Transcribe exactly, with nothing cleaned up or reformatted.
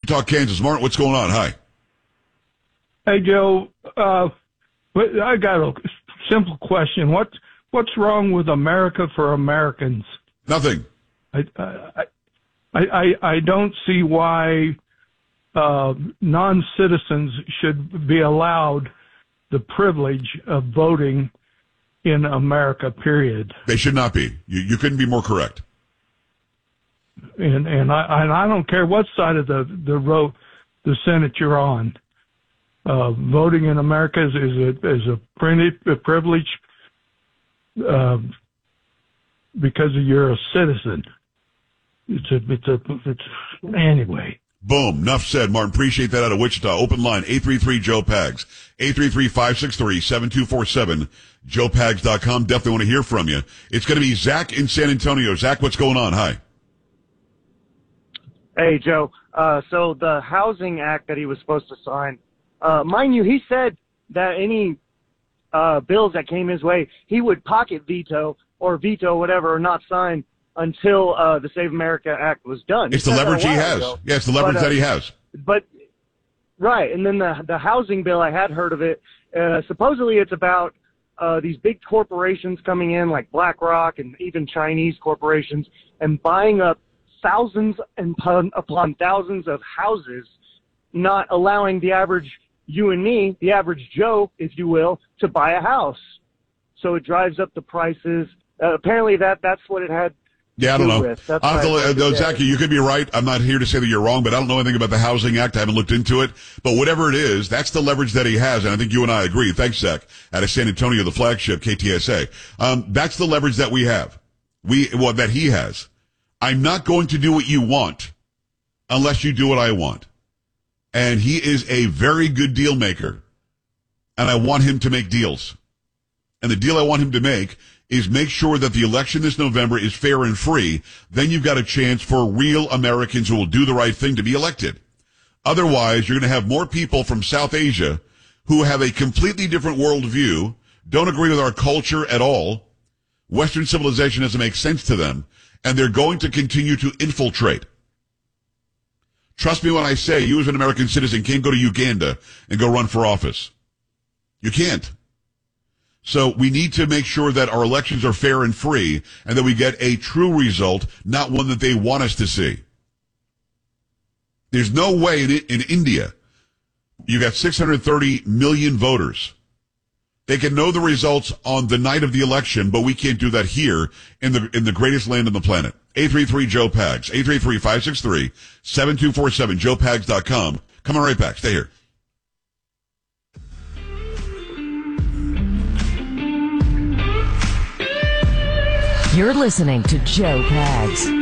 Wichita, Kansas. Martin, what's going on? Hi. Hey, Joe. Uh, I got a simple question. What What's wrong with America for Americans? Nothing. I I I, I don't see why uh, non-citizens should be allowed the privilege of voting in America, period. They should not be. You, you couldn't be more correct. And and I and I don't care what side of the the road the Senate you're on. Uh, voting in America is, is a is a printed a privilege uh, because you're a citizen. It's a it's a it's anyway. Boom. Enough said. Martin, appreciate that out of Wichita. Open line, eight three three, Joe Pags. eight three three, five six three, seven two four seven. joe pags dot com. Definitely want to hear from you. It's going to be Zach in San Antonio. Zach, what's going on? Hi. Hey, Joe. Uh, so the Housing Act that he was supposed to sign, uh, mind you, he said that any uh, bills that came his way, he would pocket veto or veto whatever or not sign until uh, the Save America Act was done. It's the leverage he has. Ago. Yeah, it's the leverage but, uh, that he has. But right, and then the the housing bill, I had heard of it. Uh, supposedly, it's about uh, these big corporations coming in, like BlackRock and even Chinese corporations, and buying up thousands and upon, upon thousands of houses, not allowing the average you and me, the average Joe, if you will, to buy a house. So it drives up the prices. Uh, apparently, that that's what it had. Yeah, I don't know. I to, uh, Zach, you could be right. I'm not here to say that you're wrong, but I don't know anything about the Housing Act. I haven't looked into it. But whatever it is, that's the leverage that he has, and I think you and I agree. Thanks, Zach, out of San Antonio, the flagship, K T S A. Um, that's the leverage that we have. We, well, that he has. I'm not going to do what you want unless you do what I want. And he is a very good deal maker, and I want him to make deals. And the deal I want him to make is make sure that the election this November is fair and free. Then you've got a chance for real Americans who will do the right thing to be elected. Otherwise, you're going to have more people from South Asia who have a completely different worldview, don't agree with our culture at all. Western civilization doesn't make sense to them, and they're going to continue to infiltrate. Trust me when I say you as an American citizen can't go to Uganda and go run for office. You can't. So we need to make sure that our elections are fair and free and that we get a true result, not one that they want us to see. There's no way in, in India, you got six hundred thirty million voters. They can know the results on the night of the election, but we can't do that here in the in the greatest land on the planet. eight three three, Joe Pags, eight three three, five six three, seven two four seven, joe pags dot com. Coming right back. Stay here. You're listening to Joe Pags.